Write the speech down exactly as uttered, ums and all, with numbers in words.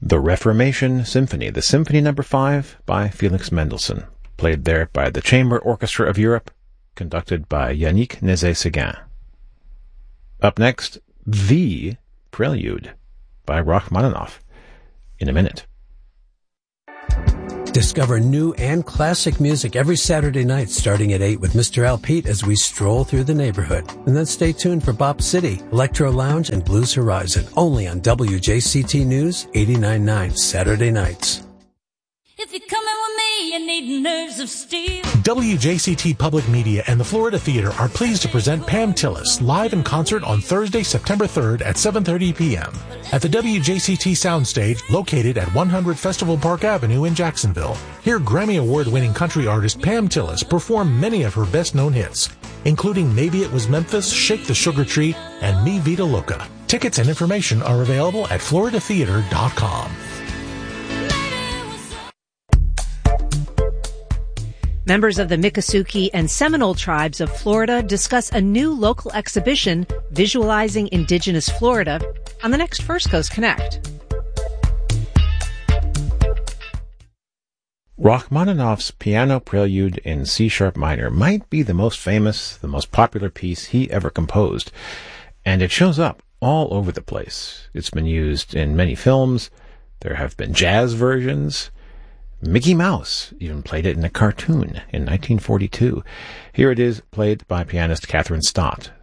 The Reformation Symphony, the Symphony Number five by Felix Mendelssohn, played there by the Chamber Orchestra of Europe, conducted by Yannick Nézet-Séguin. Up next, The Prelude by Rachmaninoff, in a minute. Discover new and classic music every Saturday night starting at eight with Mister Al Pete as we stroll through the neighborhood. And then stay tuned for Bop City, Electro Lounge, and Blues Horizon, only on W J C T News eighty-nine point nine Saturday nights. If you're coming with me, you need nerves of steel. W J C T Public Media and the Florida Theater are pleased to present Pam Tillis live in concert on Thursday, September third at seven thirty p.m. at the W J C T Soundstage located at one hundred Festival Park Avenue in Jacksonville. Hear Grammy Award-winning country artist Pam Tillis perform many of her best-known hits, including Maybe It Was Memphis, Shake the Sugar Tree, and Mi Vida Loca. Tickets and information are available at florida theater dot com. Members of the Miccosukee and Seminole tribes of Florida discuss a new local exhibition visualizing indigenous Florida on the next First Coast Connect. Rachmaninoff's Piano Prelude in C-sharp minor might be the most famous, the most popular piece he ever composed, and it shows up all over the place. It's been used in many films. There have been jazz versions. Mickey Mouse even played it in a cartoon in nineteen forty-two. Here it is, played by pianist Catherine Stott.